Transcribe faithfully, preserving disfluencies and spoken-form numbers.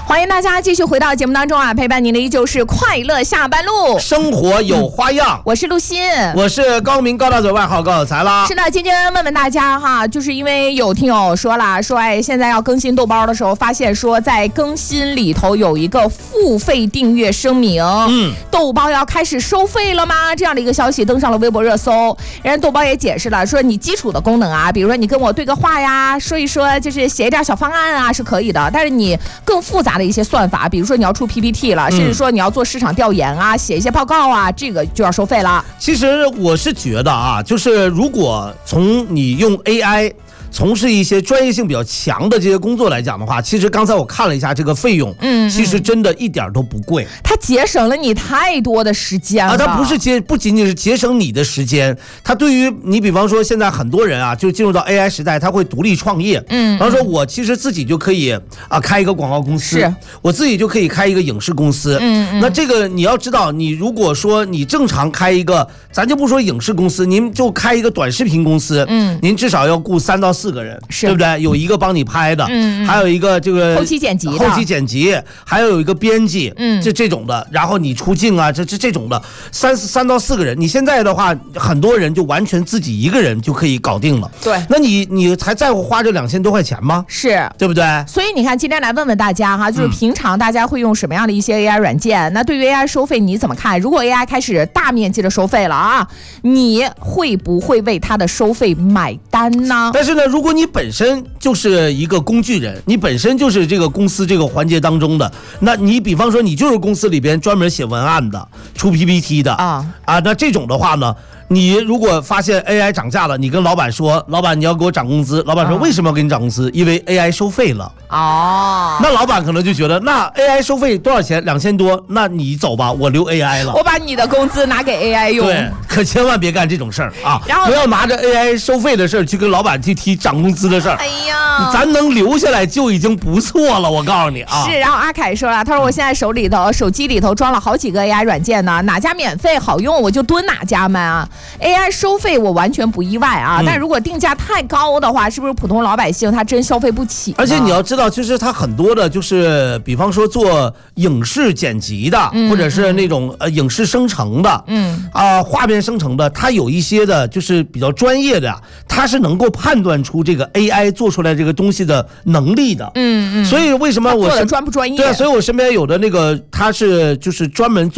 欢迎大家继续回到节目当中啊，陪伴您的依旧是快乐下班路， 生活有花样、嗯、 我是陆欣， 我是高明高大嘴，外号高有才啦。 是的，今天问问大家哈，就是因为有听友说了，说哎，现在要更新豆包的时候，发现说在更新里头有一个付费订阅声明，嗯，豆包要开始收费了吗？这样的一个消息登上了微博热搜。人家豆包也解释了，说你基础的功能啊，比如说你跟我对个话呀，说一说，就是写一点小方案啊，是可以的。但是你更复杂的一些算法，比如说你要出 P P T 了，甚至说你要做市场调研啊，写一些报告啊，这个就要收费了。 其实我是觉得啊，就是如果从你用 A I从事一些专业性比较强的这些工作来讲的话，其实刚才我看了一下这个费用，嗯，其实真的一点都不贵， 它节省了你太多的时间了啊！ 它不是节，不仅仅是节省你的时间，它对于你，比方说现在很多人啊，就进入到 A I 时代，他会独立创业，嗯，然后说我其实自己就可以啊开一个广告公司，是我自己就可以开一个影视公司，嗯嗯，那这个你要知道，你如果说你正常开一个，咱就不说影视公司，您就开一个短视频公司，嗯，您至少要雇三到四个人，对不对？有一个帮你拍的，嗯，还有一个这个后期剪辑的， 后期剪辑，还有一个编辑，嗯，这这种的，然后你出镜啊，这这这种的，三三到四个人，你现在的话，很多人就完全自己一个人就可以搞定了， 对， 那你你还在乎花这两千多块钱吗？ 是， 对不对？ 所以你看，今天来问问大家哈，就是平常大家会用什么样的一些 A I 软件？嗯、那对于 A I 收费你怎么看？如果 A I 开始大面积的收费了啊，你会不会为它的收费买单呢？ 但是呢，如果你本身就是一个工具人，你本身就是这个公司这个环节当中的，那你比方说你就是公司里边专门写文案的，出 P P T 的啊啊，那这种的话呢，你如果发现 A I 涨价了，你跟老板说，老板你要给我涨工资，老板说、嗯、为什么要给你涨工资？因为 A I 收费了。哦，那老板可能就觉得，那 A I 收费多少钱？两千多，那你走吧，我留 A I 了。 我把你的工资拿给 A I 用。 对，可千万别干这种事儿啊！然后不要拿着 A I 收费的事儿去跟老板去提涨工资的事儿。哎呀，咱能留下来就已经不错了，我告诉你啊。 是，然后阿凯说了，他说我现在手里头、手机里头装了好几个 A I 软件呢，哪家免费好用我就蹲哪家嘛啊。A I 收费我完全不意外啊，嗯、但如果定价太高的话，是不是普通老百姓他真消费不起？ 而且你要知道，其实他很多的，就是比方说做影视剪辑的，嗯、或者是那种呃影视生成的，嗯啊、呃、画面生成的，他有一些的就是比较专业的，他是能够判断出这个 A I 做出来这个东西的能力的，嗯嗯。所以为什么我做的专不专业？ 对啊，所以我身边有的那个他是就是专门做。